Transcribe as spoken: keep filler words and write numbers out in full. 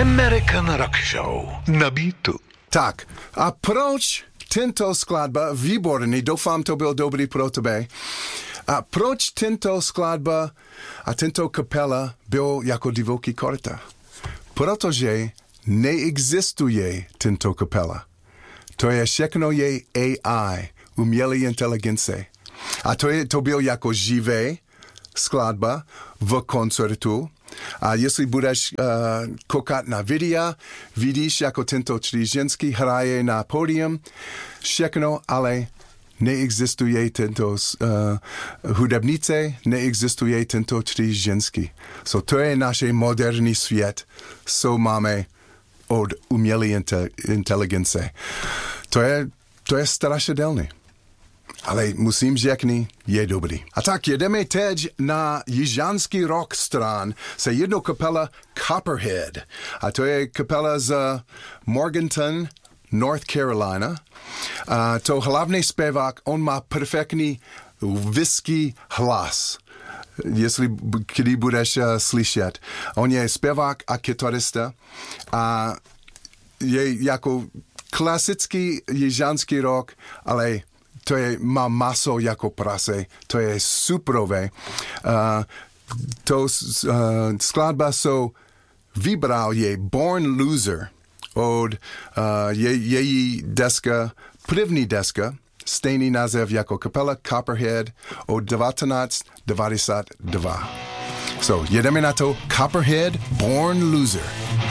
American Rock Show na Beatu. Tak, a proč tento skladba, výborný, doufám, to byl dobrý pro tebe. A proč tento skladba a tento kapela byl jako divoký korta? Protože neexistuje tento kapela. To je všechno je A I, umělé inteligence. A to, je, to byl jako živé skladba v koncertu. A jestli budeš uh, koukat na videa, vidíš, jako tento tři ženský hraje na pódium, všechno, ale neexistuje tento uh, hudebnice, neexistuje tento tři ženský. So to je náš moderní svět, co máme od umělé inte, inteligence. To je, to je strašidelné. Ale musím řekni, je dobrý. A tak jedeme teď na jižanský rock stran se jednou kapela Copperhead. A to je kapela z Morganton, North Carolina. A to hlavní zpěvák, on má perfektní whisky hlas. Jestli kdy budeš uh, slyšet. On je zpěvák a kytarista. A je jako klasický jižanský rock, ale to je, má maso jako prase, to je superové. Uh, to uh, skladba jsou, vybral je Born Loser od uh, je, její deska, první deska, stejný název jako kapela Copperhead od devatenáct devadesát dva. So, jedeme na to, Copperhead, Born Loser.